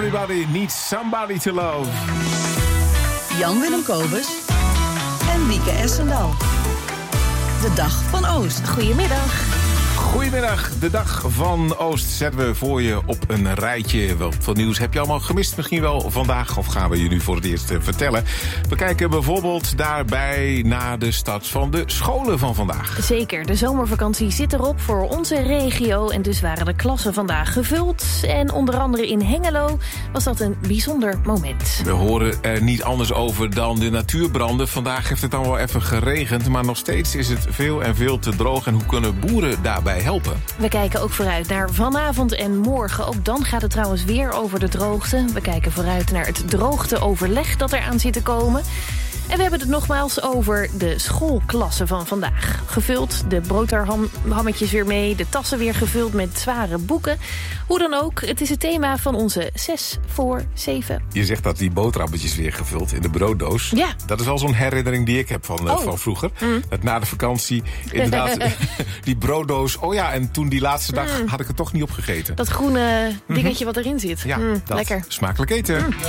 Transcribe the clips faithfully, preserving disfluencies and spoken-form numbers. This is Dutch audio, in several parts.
Everybody needs somebody to love. Jan-Willem Kobus en Wieke Essendal. De Dag van Oost. Goedemiddag. Goedemiddag, de Dag van Oost zetten we voor je op een rijtje. Wat voor nieuws heb je allemaal gemist misschien wel vandaag? Of gaan we je nu voor het eerst vertellen? We kijken bijvoorbeeld daarbij naar de start van de scholen van vandaag. Zeker, de zomervakantie zit erop voor onze regio. En dus waren de klassen vandaag gevuld. En onder andere in Hengelo was dat een bijzonder moment. We horen er niet anders over dan de natuurbranden. Vandaag heeft het dan wel even geregend. Maar nog steeds is het veel en veel te droog. En hoe kunnen boeren daarbij helpen? We kijken ook vooruit naar vanavond en morgen. Ook dan gaat het trouwens weer over de droogte. We kijken vooruit naar het droogteoverleg dat eraan zit te komen. En we hebben het nogmaals over de schoolklassen van vandaag. Gevuld, de broodhammetjes weer mee, de tassen weer gevuld met zware boeken. Hoe dan ook, het is het thema van onze zes voor zeven. Je zegt dat die boterhammetjes weer gevuld in de brooddoos. Ja. Dat is wel zo'n herinnering die ik heb van, oh. van vroeger. Mm. Dat na de vakantie, inderdaad, die brooddoos. Oh ja, en toen die laatste dag mm. had ik er toch niet op gegeten. Dat groene dingetje mm-hmm. wat erin zit. Ja, mm, dat. Lekker. Smakelijk eten. Mm.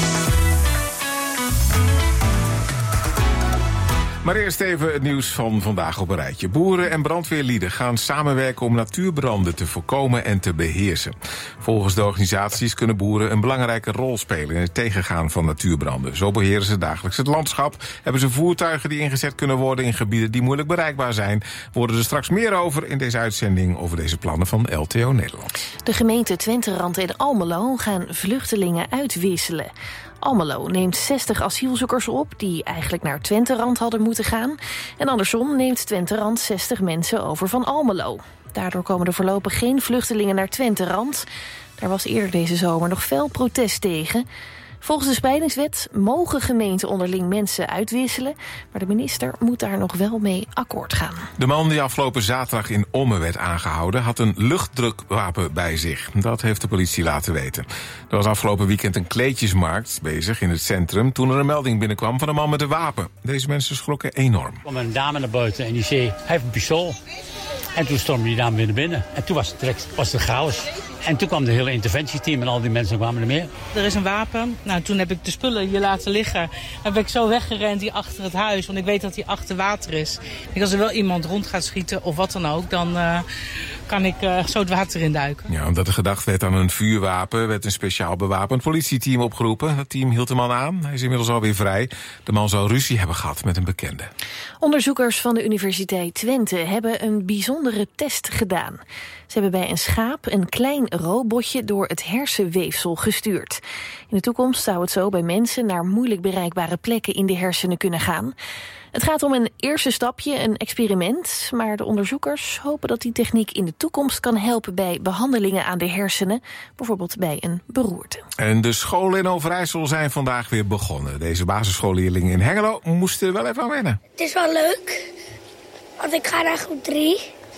Maar eerst even het nieuws van vandaag op een rijtje. Boeren en brandweerlieden gaan samenwerken om natuurbranden te voorkomen en te beheersen. Volgens de organisaties kunnen boeren een belangrijke rol spelen in het tegengaan van natuurbranden. Zo beheren ze dagelijks het landschap. Hebben ze voertuigen die ingezet kunnen worden in gebieden die moeilijk bereikbaar zijn. We horen er straks meer over in deze uitzending over deze plannen van L T O Nederland. De gemeenten Twenterand en Almelo gaan vluchtelingen uitwisselen. Almelo neemt zestig asielzoekers op die eigenlijk naar Twenterand hadden moeten gaan. En andersom neemt Twenterand zestig mensen over van Almelo. Daardoor komen er voorlopig geen vluchtelingen naar Twenterand. Daar was eerder deze zomer nog fel protest tegen. Volgens de spreidingswet mogen gemeenten onderling mensen uitwisselen, maar de minister moet daar nog wel mee akkoord gaan. De man die afgelopen zaterdag in Ommen werd aangehouden had een luchtdrukwapen bij zich. Dat heeft de politie laten weten. Er was afgelopen weekend een kleedjesmarkt bezig in het centrum toen er een melding binnenkwam van een man met een wapen. Deze mensen schrokken enorm. Er kwam een dame naar buiten en die zei, hij heeft een pistool. En toen stormde die dame weer naar binnen. En toen was het direct was het chaos. En toen kwam de hele interventieteam en al die mensen kwamen er meer. Er is een wapen. Nou, toen heb ik de spullen hier laten liggen. Dan ben ik zo weggerend hier achter het huis. Want ik weet dat hier achter water is. Ik, als er wel iemand rond gaat schieten of wat dan ook, dan uh, kan ik uh, zo het water in duiken. Ja, omdat er gedacht werd aan een vuurwapen, werd een speciaal bewapend politieteam opgeroepen. Dat team hield de man aan. Hij is inmiddels alweer vrij. De man zou ruzie hebben gehad met een bekende. Onderzoekers van de Universiteit Twente hebben een bijzondere test gedaan. Ze hebben bij een schaap een klein robotje door het hersenweefsel gestuurd. In de toekomst zou het zo bij mensen naar moeilijk bereikbare plekken in de hersenen kunnen gaan. Het gaat om een eerste stapje, een experiment, maar de onderzoekers hopen dat die techniek in de toekomst kan helpen bij behandelingen aan de hersenen, bijvoorbeeld bij een beroerte. En de scholen in Overijssel zijn vandaag weer begonnen. Deze basisschoolleerlingen in Hengelo moesten er wel even aan wennen. Het is wel leuk, want ik ga naar groep drie.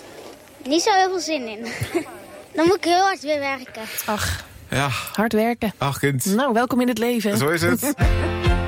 Niet zo heel veel zin in. Dan moet ik heel hard weer werken. Ach, ja. hard werken. Ach, kind. Nou, welkom in het leven. Zo is het.